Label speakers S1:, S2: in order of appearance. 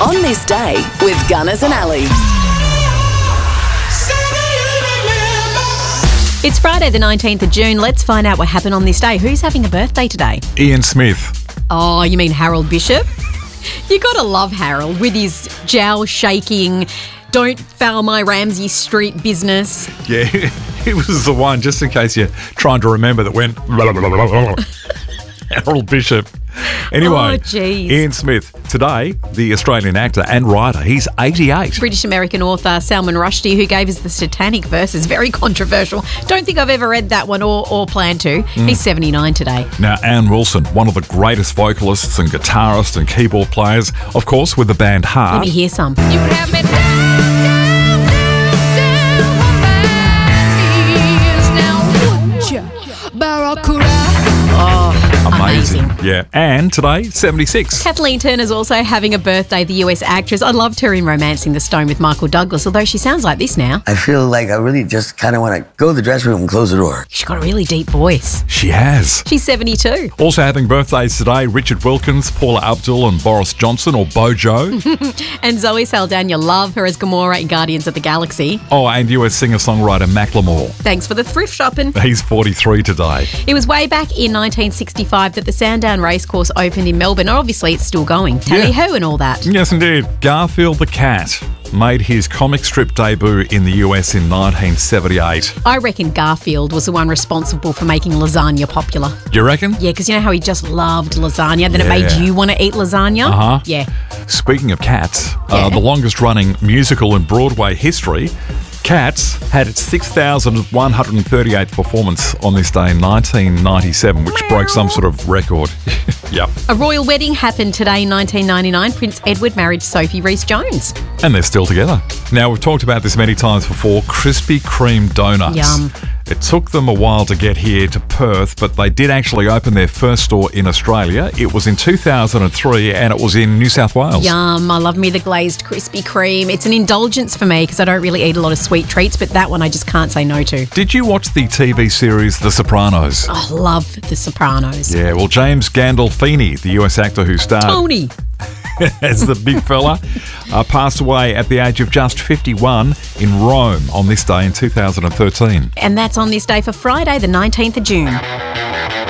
S1: On This Day with Gunners and Ali.
S2: It's Friday the 19th of June. Let's find out what happened on this day. Who's having a birthday today?
S3: Ian Smith.
S2: Oh, you mean Harold Bishop? You gotta love Harold with his jowl shaking, don't foul my Ramsey Street business.
S3: Yeah, he was the one, just in case you're trying to remember, that went Harold Bishop. Anyway, Ian Smith, today, the Australian actor and writer, he's 88.
S2: British-American author Salman Rushdie, who gave us the Satanic Verses, very controversial. Don't think I've ever read that one or plan to. He's 79 today.
S3: Now, Ann Wilson, one of the greatest vocalists and guitarists and keyboard players, of course, with the band Heart.
S2: Let me hear some.
S4: You have me down, my knees now, would ya, Barracuda?
S2: Amazing.
S3: Yeah. And today, 76.
S2: Kathleen Turner's also having a birthday, the US actress. I loved her in Romancing the Stone with Michael Douglas, although she sounds like this now.
S5: I feel like I really just kind of want to go to the dressing room and close the door.
S2: She's got a really deep voice.
S3: She has.
S2: She's 72.
S3: Also having birthdays today, Richard Wilkins, Paula Abdul and Boris Johnson, or Bojo.
S2: And Zoe Saldana, love her as Gamora in Guardians of the Galaxy.
S3: Oh, and US singer-songwriter Macklemore.
S2: Thanks for the thrift shopping.
S3: He's 43 today.
S2: It was way back in 1965 that the Sandown Racecourse opened in Melbourne. Obviously, it's still going. Tally-ho and all that.
S3: Yes, indeed. Garfield the Cat made his comic strip debut in the US in 1978.
S2: I reckon Garfield was the one responsible for making lasagna popular.
S3: You reckon?
S2: Yeah, because you know how he just loved lasagna, then it made you want to eat lasagna?
S3: Uh-huh.
S2: Yeah.
S3: Speaking of cats, the longest-running musical in Broadway history, Cats had its 6,138th performance on this day in 1997, which broke some sort of record. Yep.
S2: A royal wedding happened today in 1999. Prince Edward married Sophie Rees-Jones.
S3: And they're still together. Now, we've talked about this many times before, Krispy Kreme donuts.
S2: Yum.
S3: It took them a while to get here to Perth, but they did actually open their first store in Australia. It was in 2003 and it was in New South Wales.
S2: Yum. I love me the glazed Krispy Kreme. It's an indulgence for me because I don't really eat a lot of sweet treats, but that one I just can't say no to.
S3: Did you watch the TV series The Sopranos?
S2: I love The Sopranos.
S3: Yeah, well, James Gandolfini, the US actor who starred
S2: Tony.
S3: as the big fella, passed away at the age of just 51 in Rome on this day in 2013.
S2: And that's on this day for Friday, the 19th of June.